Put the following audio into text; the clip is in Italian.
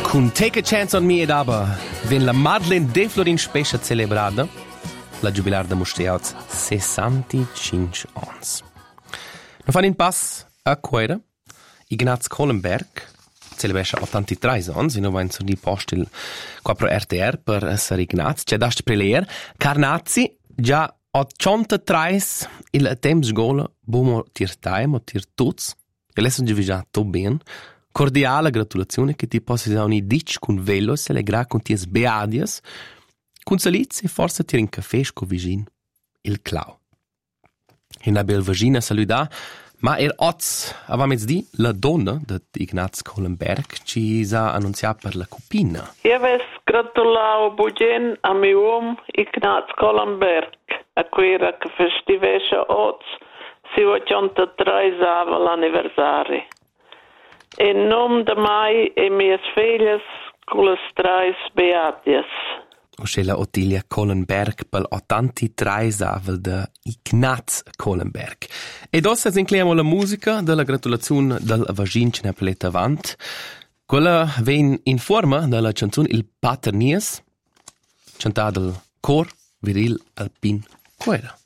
Con Take a Chance on Me ed aber, wenn la Madeleine de Florin Spescia celebrada, la jubilar de Musteauts 65 ans. No fan in pass a Quera, Ignaz Kohlenberg, celebrescia 83 ans, e no vain su di postil qua pro RTR per essere Ignaz, c'è dast preleer, Carnazzi, già 83 il temps gola, bomo tir time, tir tuts, e lessen già to ben, cordiale gratulazione che ti possa dare un dic con velo se le gra con ties beadias, con salizzi e forse tir in caffè sco vicin il clau. E una bel vagina saluda, ma oz avamets di la donna di Ignaz Kohlenberg ci sa annunziata per la cupina. Io ves gratulao bugen a mio uomo Ignaz Kohlenberg, a cui era che festivesce oz si 83 l'anniversario. In nome de mai e mie filhas con le trais beatias. Oscella Ottilia Kohlenberg per 83 avel de Ignaz Kohlenberg. Ed ora includiamo la musica della gratulazione del vagin che ne appelletta avant. Quella ven in forma della canzone Il Paternies, cantata dal cor viril alpin Quera.